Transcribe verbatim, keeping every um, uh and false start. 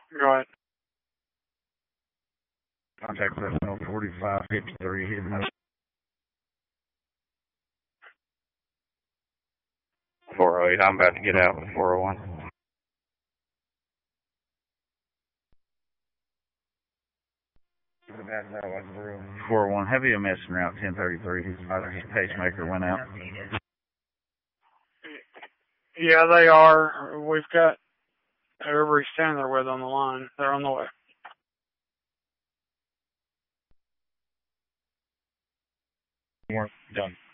Go ahead. Contact personnel forty-five fifty-three. His note. four oh eight, I'm about to get out with four oh one. four oh one, heavy a messing route ten thirty-three. His pacemaker went out. Yeah, they are. We've got whoever he's standing there with on the line. They're on the way. We're done.